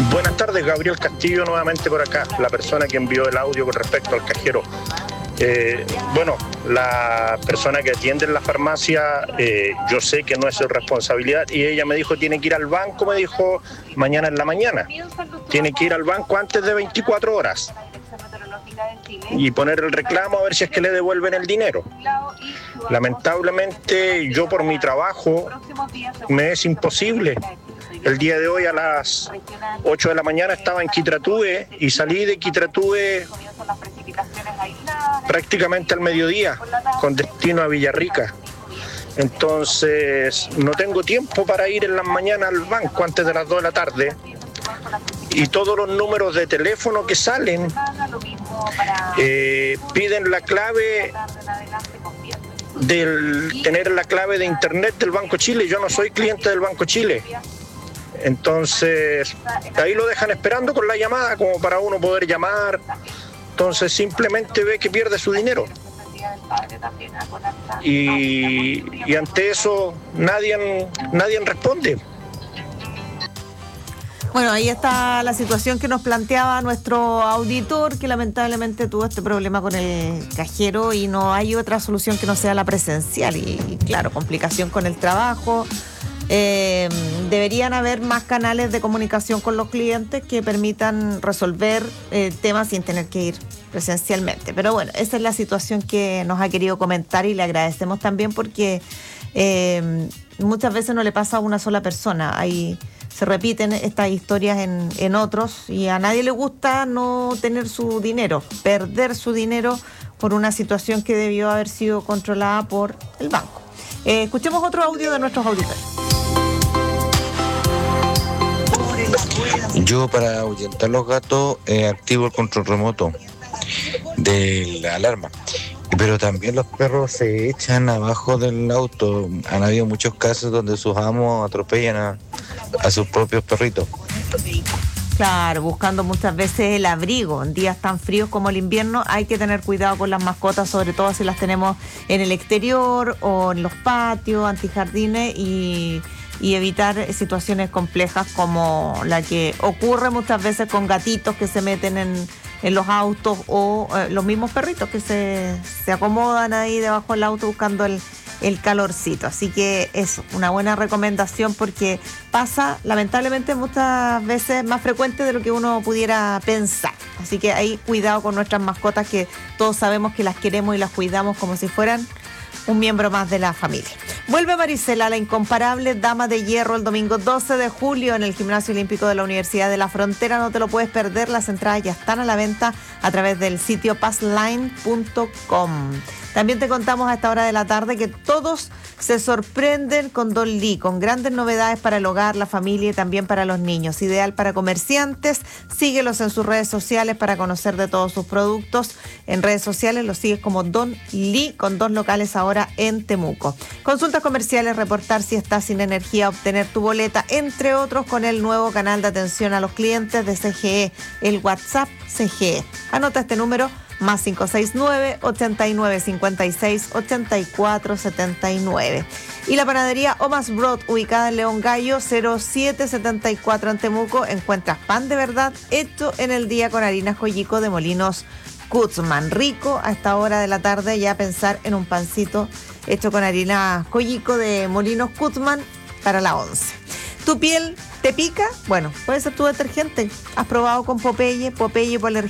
Buenas tardes, Gabriel Castillo nuevamente por acá, la persona que envió el audio con respecto al cajero. La persona que atiende en la farmacia, yo sé que no es su responsabilidad y ella me dijo tiene que ir al banco, me dijo mañana en la mañana. Tiene que ir al banco antes de 24 horas y poner el reclamo a ver si es que le devuelven el dinero. Lamentablemente yo por mi trabajo me es imposible. El día de hoy a las 8 de la mañana estaba en Quitratúe y salí de Quitratúe prácticamente al mediodía con destino a Villarrica. Entonces no tengo tiempo para ir en las mañanas al banco antes de las 2 de la tarde y todos los números de teléfono que salen piden la clave tener la clave de internet del Banco Chile. Yo no soy cliente del Banco Chile. Entonces, ahí lo dejan esperando con la llamada como para uno poder llamar. Entonces, simplemente ve que pierde su dinero. Y ante eso, nadie responde. Bueno, ahí está la situación que nos planteaba nuestro auditor, que lamentablemente tuvo este problema con el cajero y no hay otra solución que no sea la presencial. Y claro, complicación con el trabajo. Deberían haber más canales de comunicación con los clientes que permitan resolver temas sin tener que ir presencialmente. Pero bueno, esa es la situación que nos ha querido comentar y le agradecemos también porque muchas veces no le pasa a una sola persona. Se repiten estas historias en otros y a nadie le gusta no tener su dinero, perder su dinero por una situación que debió haber sido controlada por el banco. Escuchemos otro audio de nuestros auditores. Yo para ahuyentar los gatos activo el control remoto de la alarma, pero también los perros se echan abajo del auto. Han habido muchos casos donde sus amos atropellan a sus propios perritos. Claro, buscando muchas veces el abrigo. En días tan fríos como el invierno hay que tener cuidado con las mascotas, sobre todo si las tenemos en el exterior o en los patios, antijardines y evitar situaciones complejas como la que ocurre muchas veces con gatitos que se meten en los autos o los mismos perritos que se acomodan ahí debajo del auto buscando el calorcito. Así que es una buena recomendación porque pasa lamentablemente muchas veces más frecuente de lo que uno pudiera pensar. Así que ahí cuidado con nuestras mascotas, que todos sabemos que las queremos y las cuidamos como si fueran un miembro más de la familia. Vuelve Marisela, la incomparable dama de hierro, el domingo 12 de julio en el Gimnasio Olímpico de la Universidad de la Frontera. No te lo puedes perder, las entradas ya están a la venta a través del sitio passline.com. También te contamos a esta hora de la tarde que todos se sorprenden con Don Lee, con grandes novedades para el hogar, la familia y también para los niños. Ideal para comerciantes. Síguelos en sus redes sociales para conocer de todos sus productos. En redes sociales los sigues como Don Lee, con 2 locales ahora en Temuco. Consultas comerciales, reportar si estás sin energía, obtener tu boleta, entre otros, con el nuevo canal de atención a los clientes de CGE, el WhatsApp CGE. Anota este número: más 569-8956-8479. Y la panadería Omas Broad, ubicada en León Gallo, 0774 en Temuco, encuentras pan de verdad hecho en el día con harina Joyico de Molinos Kutzman. Rico a esta hora de la tarde ya pensar en un pancito hecho con harina Joyico de Molinos Kutzman para la 11. ¿Tu piel te pica? Bueno, puede ser tu detergente. ¿Has probado con Popeye por